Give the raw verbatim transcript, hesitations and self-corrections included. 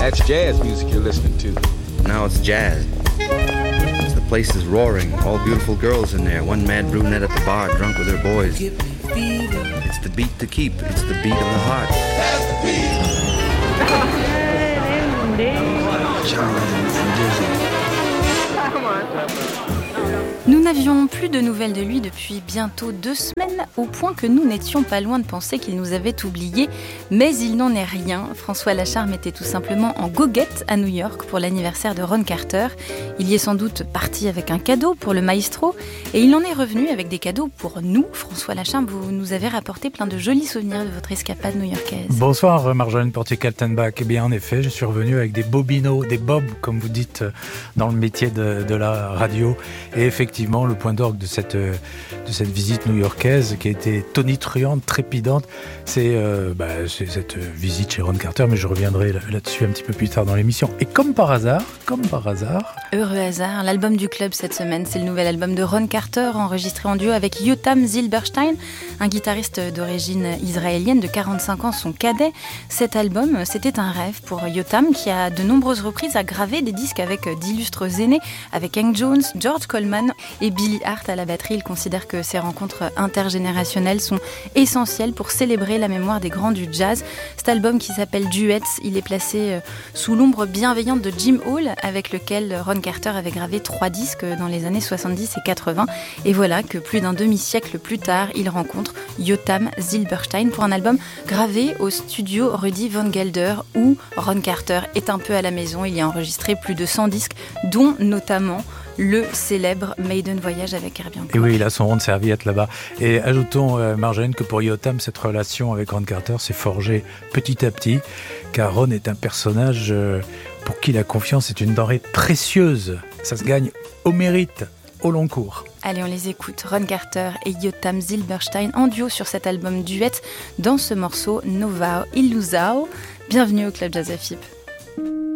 That's jazz music you're listening to. Now it's jazz. The place is roaring, all beautiful girls in there, one mad brunette at the bar, drunk with her boys. It's the beat to keep, it's the beat of the heart. Nous n'avions plus de nouvelles de lui depuis bientôt deux semaines, au point que nous n'étions pas loin de penser qu'il nous avait oubliés. Mais il n'en est rien. François Lacharme était tout simplement en goguette à New York pour l'anniversaire de Ron Carter. Il y est sans doute parti avec un cadeau pour le maestro, et il en est revenu avec des cadeaux pour nous. François Lacharme, vous nous avez rapporté plein de jolis souvenirs de votre escapade new-yorkaise. Bonsoir Marjolaine Portier-Kaltenbach. Eh bien en effet, je suis revenu avec des bobinos, des bobs comme vous dites dans le métier de, de la radio, et effectivement le point d'orgue de cette, de cette visite new-yorkaise qui a été tonitruante, trépidante, c'est, euh, bah, c'est cette visite chez Ron Carter, mais je reviendrai là-dessus un petit peu plus tard dans l'émission. Et comme par hasard, comme par hasard... Heureux hasard, l'album du club cette semaine, c'est le nouvel album de Ron Carter, enregistré en duo avec Yotam Zilberstein, un guitariste d'origine israélienne de quarante-cinq ans, son cadet. Cet album, c'était un rêve pour Yotam, qui a de nombreuses reprises a gravé des disques avec d'illustres aînés, avec Hank Jones, George Coleman et Billy Hart à la batterie. Il considère que ces rencontres intergénérationnelles sont essentielles pour célébrer la mémoire des grands du jazz. Cet album qui s'appelle Duets, il est placé sous l'ombre bienveillante de Jim Hall, avec lequel Ron Carter avait gravé trois disques dans les années soixante-dix et quatre-vingts. Et voilà que plus d'un demi-siècle plus tard, il rencontre Yotam Zilberstein pour un album gravé au studio Rudy Von Gelder, où Ron Carter est un peu à la maison. Il y a enregistré plus de cent disques, dont notamment le célèbre Maiden Voyage avec Herbie Hancock. Et oui, il a son rond de serviette là-bas. Et ajoutons, euh, Marjolaine, que pour Yotam, cette relation avec Ron Carter s'est forgée petit à petit, car Ron est un personnage euh, pour qui la confiance est une denrée précieuse. Ça se gagne au mérite, au long cours. Allez, on les écoute, Ron Carter et Yotam Zilberstein en duo sur cet album Duet, dans ce morceau Novao Illusao. Bienvenue au Club Jazz F I P.